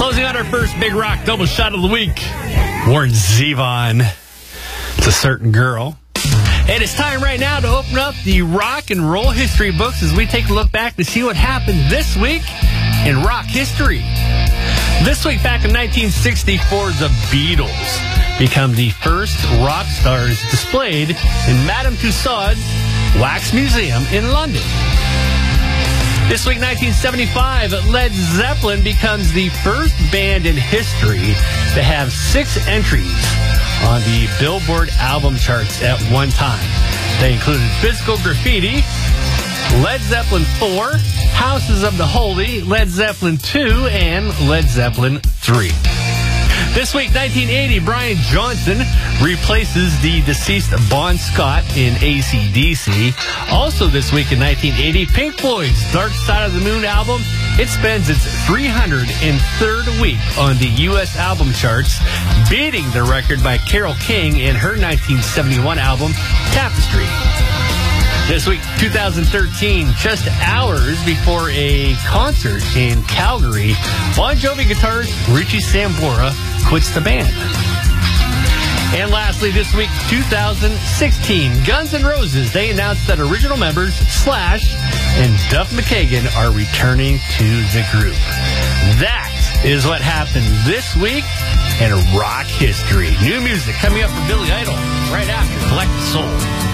Closing out our first big rock double shot of the week, Warren Zevon. It's a certain girl. And it's time right now to open up the rock and roll history books as we take a look back to see what happened this week in rock history. This week, back in 1964, the Beatles become the first rock stars displayed in Madame Tussauds Wax Museum in London. This week, 1975, Led Zeppelin becomes the first band in history to have 6 entries on the Billboard album charts at one time. They included Physical Graffiti, Led Zeppelin 4, Houses of the Holy, Led Zeppelin 2, and Led Zeppelin 3. This week, 1980, Brian Johnson replaces the deceased Bon Scott in AC/DC. Also this week in 1980, Pink Floyd's Dark Side of the Moon album, it spends its 303rd week on the U.S. album charts, beating the record by Carole King in her 1971 album, Tapestry. This week, 2013, just hours before a concert in Calgary, Bon Jovi guitarist Richie Sambora quits the band. And lastly, this week, 2016, Guns N' Roses, they announced that original members Slash and Duff McKagan are returning to the group. That is what happened this week in rock history. New music coming up from Billy Idol right after Collective Soul.